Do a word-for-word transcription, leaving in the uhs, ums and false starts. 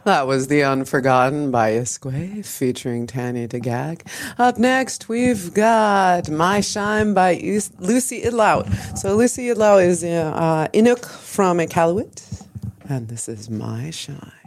That was The Unforgotten by Isque featuring Tanya DeGag. Up next, we've got My Shine by Is- Lucy Idlout. So Lucy Idlout is uh, Inuk from Iqaluit, and this is My Shine.